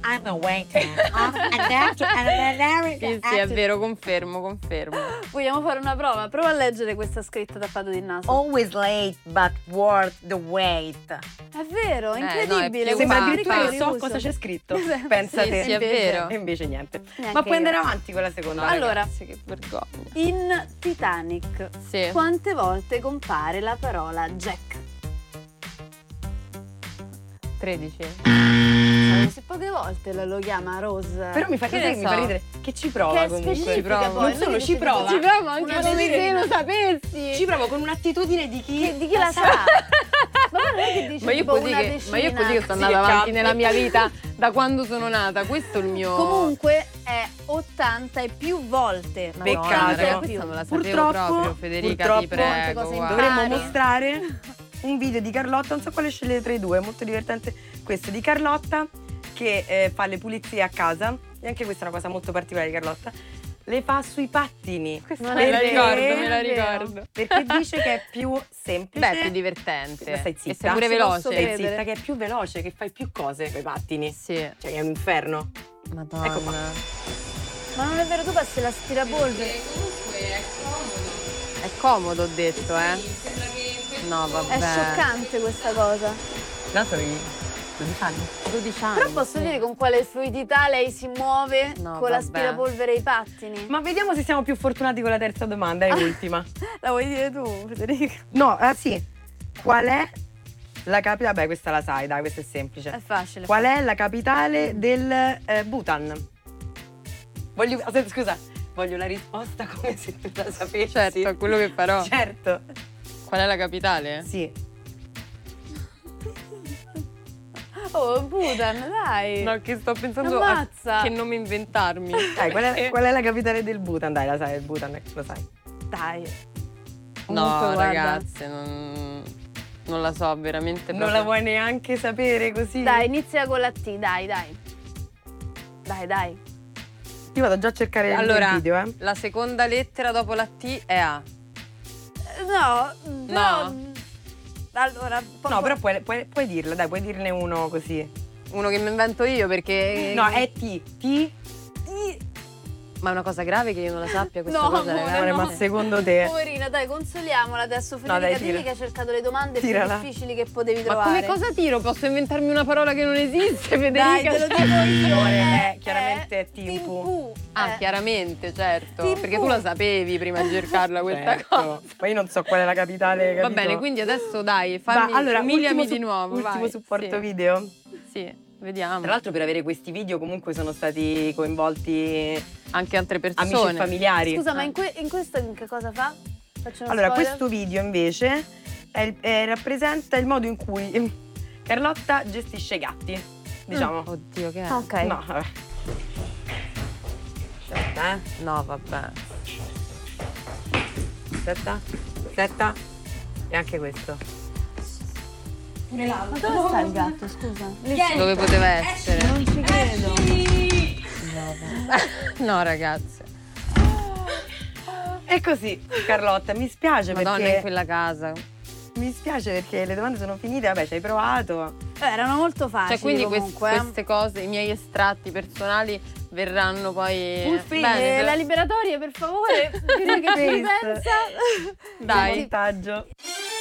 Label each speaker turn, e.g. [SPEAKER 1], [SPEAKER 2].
[SPEAKER 1] I'm a waiter.
[SPEAKER 2] Sì, è vero, confermo.
[SPEAKER 3] Vogliamo fare una prova? Prova a leggere questa scritta tappato di naso.
[SPEAKER 1] Always late, but worth the wait.
[SPEAKER 3] È vero, incredibile.
[SPEAKER 2] no, è più
[SPEAKER 1] Sembra
[SPEAKER 3] questo
[SPEAKER 1] addirittura che so
[SPEAKER 3] riuso.
[SPEAKER 1] cosa c'è scritto.
[SPEAKER 3] Esatto.
[SPEAKER 1] Pensa
[SPEAKER 2] Sì,
[SPEAKER 1] te.
[SPEAKER 2] sì, è vero.
[SPEAKER 1] E invece niente.
[SPEAKER 3] Neanche
[SPEAKER 1] Ma puoi andare
[SPEAKER 3] io.
[SPEAKER 1] avanti con la seconda.
[SPEAKER 3] Allora,
[SPEAKER 2] Ragazzi, che vergogna.
[SPEAKER 3] in Titanic,
[SPEAKER 2] Sì.
[SPEAKER 3] quante volte compare la parola Jack?
[SPEAKER 2] 13.
[SPEAKER 3] Sai, se poche volte lo chiama Rose.
[SPEAKER 1] Però mi fa,
[SPEAKER 2] Che
[SPEAKER 1] sai
[SPEAKER 2] ne
[SPEAKER 1] mi fa
[SPEAKER 2] so?
[SPEAKER 1] ridere che ci prova
[SPEAKER 3] che è
[SPEAKER 1] comunque.
[SPEAKER 3] specifica
[SPEAKER 2] prova.
[SPEAKER 3] poi.
[SPEAKER 1] Non solo
[SPEAKER 3] lui
[SPEAKER 1] ci
[SPEAKER 3] dice
[SPEAKER 1] prova.
[SPEAKER 3] tipo,
[SPEAKER 2] Ci provo anche
[SPEAKER 3] una
[SPEAKER 2] come
[SPEAKER 3] delle-
[SPEAKER 2] se lo sapessi.
[SPEAKER 1] Ci provo con un'attitudine di
[SPEAKER 3] di chi la sa. Ma non è che dice
[SPEAKER 2] Ma io
[SPEAKER 3] tipo
[SPEAKER 2] può
[SPEAKER 3] una
[SPEAKER 2] dire
[SPEAKER 3] decina.
[SPEAKER 2] che sto
[SPEAKER 1] Sì,
[SPEAKER 2] andando avanti
[SPEAKER 1] capi.
[SPEAKER 2] nella mia vita da quando sono nata. Questo è il mio.
[SPEAKER 3] Comunque è 80 e più volte.
[SPEAKER 2] Madonna,
[SPEAKER 1] peccato.
[SPEAKER 2] raga, questa non la sapevo
[SPEAKER 1] Purtroppo-
[SPEAKER 2] proprio, Federica,
[SPEAKER 1] purtroppo
[SPEAKER 2] ti prego.
[SPEAKER 3] quante cose
[SPEAKER 2] guarda.
[SPEAKER 1] dovremmo
[SPEAKER 3] Mari.
[SPEAKER 1] mostrare un video di Carlotta, non so quale scegliere tra i due, è molto divertente questo di Carlotta che fa le pulizie a casa e anche questa è una cosa molto particolare di Carlotta, le fa sui pattini.
[SPEAKER 3] Non
[SPEAKER 2] Me
[SPEAKER 3] è
[SPEAKER 2] la
[SPEAKER 3] vero,
[SPEAKER 2] ricordo,
[SPEAKER 3] è
[SPEAKER 2] me la
[SPEAKER 3] vero.
[SPEAKER 2] ricordo.
[SPEAKER 1] Perché dice che è più semplice.
[SPEAKER 2] Beh, è più divertente.
[SPEAKER 1] Ma stai
[SPEAKER 2] E
[SPEAKER 1] zitta.
[SPEAKER 2] sei pure
[SPEAKER 3] Ci posso
[SPEAKER 2] veloce.
[SPEAKER 1] Stai
[SPEAKER 3] credere.
[SPEAKER 1] zitta, che è più veloce, che fai più cose con i pattini.
[SPEAKER 2] Sì.
[SPEAKER 1] Cioè che è un inferno.
[SPEAKER 2] Madonna.
[SPEAKER 1] Ecco qua.
[SPEAKER 3] Ma non è vero, tu passi l'aspirapolvere.
[SPEAKER 2] È comodo, ho detto, No, vabbè.
[SPEAKER 3] È scioccante questa cosa.
[SPEAKER 1] Tanto avevi 12 anni.
[SPEAKER 2] 12 anni.
[SPEAKER 3] Però posso dire con quale fluidità lei si muove
[SPEAKER 2] No,
[SPEAKER 3] con
[SPEAKER 2] vabbè.
[SPEAKER 3] l'aspirapolvere e i pattini.
[SPEAKER 1] Ma vediamo se siamo più fortunati con la terza domanda, è l'ultima.
[SPEAKER 3] La vuoi dire tu, Federica?
[SPEAKER 1] No, sì. Qual è la capitale? Vabbè, questa la sai, dai, questa è semplice.
[SPEAKER 3] È facile.
[SPEAKER 1] Qual è la capitale del Bhutan? Scusa, voglio la risposta come se tu la sapessi.
[SPEAKER 2] Certo, è quello che farò.
[SPEAKER 1] Certo.
[SPEAKER 2] Qual è la capitale?
[SPEAKER 1] Sì.
[SPEAKER 3] Oh, Bhutan, dai.
[SPEAKER 2] No, che sto pensando
[SPEAKER 3] Ammazza.
[SPEAKER 2] a che nome inventarmi.
[SPEAKER 1] Dai, qual è la capitale del Bhutan? Dai, la sai, il Bhutan, lo sai.
[SPEAKER 3] Dai.
[SPEAKER 2] No,
[SPEAKER 3] Comunque, guarda.
[SPEAKER 2] ragazze, non la so veramente.
[SPEAKER 1] Non
[SPEAKER 2] proprio.
[SPEAKER 1] la vuoi neanche sapere così?
[SPEAKER 3] Dai, inizia con la T, dai. Dai.
[SPEAKER 1] Io vado già a cercare il
[SPEAKER 2] Allora,
[SPEAKER 1] video,
[SPEAKER 2] la seconda lettera dopo la T è A.
[SPEAKER 3] No.
[SPEAKER 2] No.
[SPEAKER 3] Allora,
[SPEAKER 1] No, però puoi dirlo, dai, puoi dirne uno così.
[SPEAKER 2] Uno che mi invento io perché.
[SPEAKER 1] No, è T.
[SPEAKER 2] Ma è una cosa grave che io non la sappia questa
[SPEAKER 3] No,
[SPEAKER 2] cosa,
[SPEAKER 3] amore,
[SPEAKER 2] ragazzi.
[SPEAKER 1] Ma secondo te?
[SPEAKER 3] Poverina, dai, consoliamola adesso.
[SPEAKER 1] No, dai,
[SPEAKER 3] Federica, digli
[SPEAKER 1] tira.
[SPEAKER 3] che hai cercato le domande
[SPEAKER 1] Tirala.
[SPEAKER 3] più difficili che potevi
[SPEAKER 2] Ma
[SPEAKER 3] trovare.
[SPEAKER 2] come cosa tiro? Posso inventarmi una parola che non esiste, Federica?
[SPEAKER 3] Dai, te lo dico io.
[SPEAKER 1] Amore, chiaramente è Timpu.
[SPEAKER 2] Ah, chiaramente, certo.
[SPEAKER 3] Timpu.
[SPEAKER 2] Perché tu la sapevi prima di cercarla questa
[SPEAKER 1] Certo.
[SPEAKER 2] cosa.
[SPEAKER 1] Ma io non so qual è la capitale,
[SPEAKER 2] Va
[SPEAKER 1] capito?
[SPEAKER 2] bene, quindi adesso dai, fammi, umiliami di nuovo.
[SPEAKER 1] Ultimo
[SPEAKER 2] vai.
[SPEAKER 1] supporto
[SPEAKER 2] Sì.
[SPEAKER 1] video.
[SPEAKER 2] Sì, vediamo.
[SPEAKER 1] Tra l'altro per avere questi video comunque sono stati coinvolti
[SPEAKER 2] Anche altre persone.
[SPEAKER 1] amici e familiari.
[SPEAKER 3] Scusa, ma in questo in che cosa fa? Faccio uno
[SPEAKER 1] Allora,
[SPEAKER 3] spoiler?
[SPEAKER 1] questo video invece rappresenta il modo in cui Carlotta gestisce i gatti, diciamo.
[SPEAKER 2] Oddio, che è?
[SPEAKER 3] Ok.
[SPEAKER 1] No, vabbè. Aspetta,
[SPEAKER 2] No, vabbè.
[SPEAKER 1] aspetta. E anche questo.
[SPEAKER 3] Ma dove sta il gatto, scusa?
[SPEAKER 2] Dove poteva essere?
[SPEAKER 3] Non ci credo.
[SPEAKER 2] No, ragazze.
[SPEAKER 1] E così, Carlotta, mi spiace
[SPEAKER 2] Madonna, in
[SPEAKER 1] perché
[SPEAKER 2] quella casa.
[SPEAKER 1] mi spiace perché le domande sono finite, vabbè, ci hai provato.
[SPEAKER 3] Erano molto facili
[SPEAKER 2] Cioè, quindi
[SPEAKER 3] comunque.
[SPEAKER 2] queste cose, i miei estratti personali verranno poi.
[SPEAKER 1] Full face.
[SPEAKER 2] Bene,
[SPEAKER 3] La liberatoria, per favore, dire che ci
[SPEAKER 1] Face.
[SPEAKER 3] pensa.
[SPEAKER 2] Dai.
[SPEAKER 1] Montaggio.